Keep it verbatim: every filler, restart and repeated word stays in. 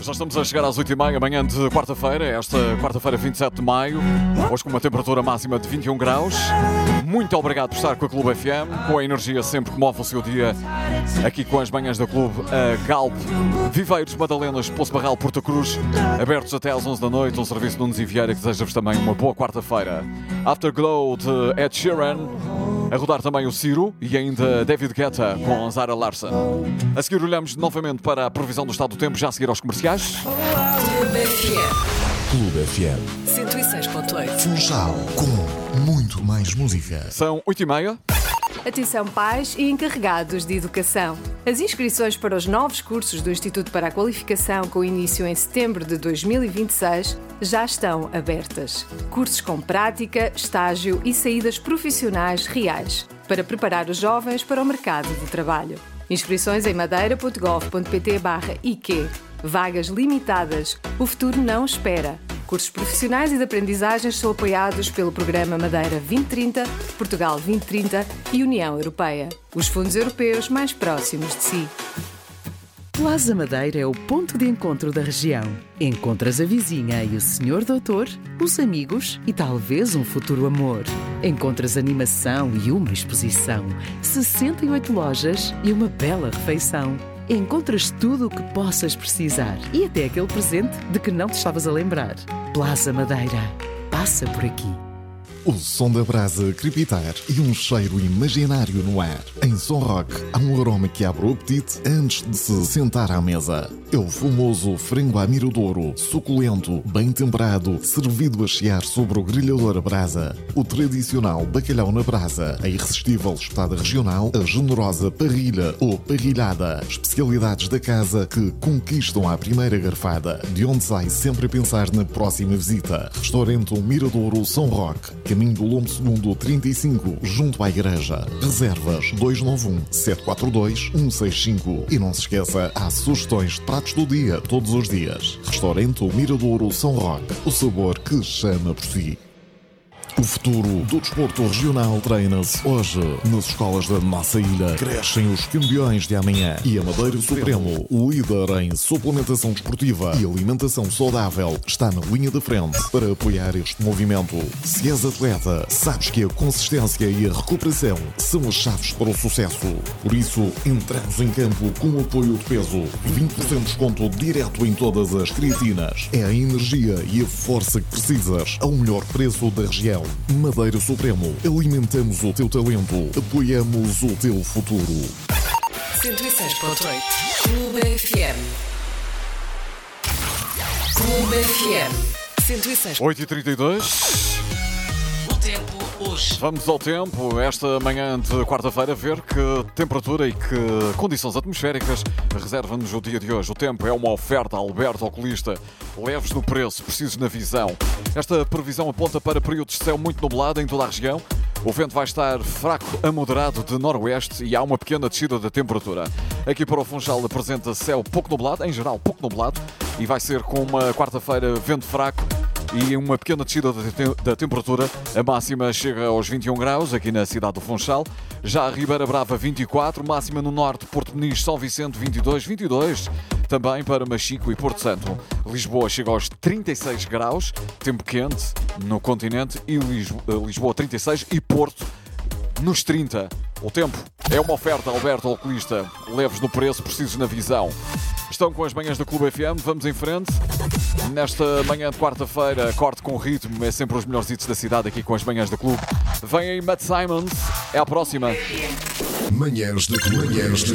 Já estamos a chegar às oito e meia, amanhã de quarta-feira, esta quarta-feira, vinte e sete de maio, hoje com uma temperatura máxima de vinte e um graus. Muito obrigado por estar com a Clube F M, com a energia sempre que move o seu dia, aqui com as manhãs da Clube, a Galp, Viveiros, Madalenas, Poço Barral, Porto Cruz, abertos até às onze da noite, um serviço de Nunes e Vieira que deseja-vos também uma boa quarta-feira. Afterglow de Ed Sheeran, a rodar também o Ciro e ainda David Guetta com Zara Larsson. A seguir olhamos novamente para a previsão do estado do tempo, já a seguir aos comerciais. Clube F M. Clube F M. cento e seis ponto oito. Funchal com muito mais música. São oito e meia. Atenção pais e encarregados de educação. As inscrições para os novos cursos do Instituto para a Qualificação com início em setembro de dois mil e vinte e seis já estão abertas. Cursos com prática, estágio e saídas profissionais reais para preparar os jovens para o mercado de trabalho. Inscrições em madeira ponto gov ponto pt barra I Q. Vagas limitadas. O futuro não espera. Cursos profissionais e de aprendizagens são apoiados pelo Programa Madeira vinte trinta, Portugal vinte trinta e União Europeia. Os fundos europeus mais próximos de si. Plaza Madeira é o ponto de encontro da região. Encontras a vizinha e o senhor doutor, os amigos e talvez um futuro amor. Encontras animação e uma exposição, sessenta e oito lojas e uma bela refeição. Encontras tudo o que possas precisar e até aquele presente de que não te estavas a lembrar. Plaza Madeira. Passa por aqui. O som da brasa a crepitar e um cheiro imaginário no ar. Em Som Rock há um aroma que abre o apetite antes de se sentar à mesa. É o famoso frango à miradouro, suculento, bem temperado, servido a chiar sobre o grelhador a brasa. O tradicional bacalhau na brasa, a irresistível espetada regional, a generosa parrilha ou parrilhada. Especialidades da casa que conquistam à primeira garfada, de onde sai sempre a pensar na próxima visita. Restaurante Miradouro Som Rock, caminho do Lombo Segundo trinta e cinco, junto à igreja. Reservas dois nove um, sete quatro dois, um seis cinco. E não se esqueça, há sugestões de pratos do dia, todos os dias. Restaurante Miradouro Som Rock, o sabor que chama por si. O futuro do desporto regional treina-se hoje. Nas escolas da nossa ilha crescem os campeões de amanhã. E a Madeira Supremo, o líder em suplementação desportiva e alimentação saudável, está na linha da frente para apoiar este movimento. Se és atleta, sabes que a consistência e a recuperação são as chaves para o sucesso. Por isso, entramos em campo com o apoio de peso. vinte por cento de desconto direto em todas as creatinas. É a energia e a força que precisas ao melhor preço da região. Madeira Supremo, alimentamos o teu talento, apoiamos o teu futuro. cento e seis ponto oito. Clube F M. Clube F M. cento e seis. oito e trinta e dois. O tempo hoje. Vamos ao tempo, esta manhã de quarta-feira, ver que temperatura e que condições atmosféricas reserva-nos o dia de hoje. O tempo é uma oferta a Alberto Oculista, leves no preço, precisos na visão. Esta previsão aponta para períodos de céu muito nublado em toda a região. O vento vai estar fraco a moderado de noroeste e há uma pequena descida da temperatura. Aqui para o Funchal apresenta céu pouco nublado, em geral pouco nublado, e vai ser com uma quarta-feira vento fraco e uma pequena descida da temperatura. A máxima chega aos vinte e um graus aqui na cidade do Funchal. Já a Ribeira Brava vinte e quatro, máxima no norte, Porto Muniz, São Vicente vinte e dois, vinte e dois. Também para Machico e Porto Santo. Lisboa chega aos trinta e seis graus, tempo quente no continente, e Lisboa trinta e seis e Porto nos trinta. O tempo é uma oferta, Alberto Oculista, leves no preço, precisos na visão. Estão com as manhãs da Clube F M, vamos em frente. Nesta manhã de quarta-feira, corte com ritmo, é sempre os melhores hits da cidade aqui com as manhãs da Clube. Vem aí Matt Simons, é a próxima. Manhãs da Clube. Manhãs da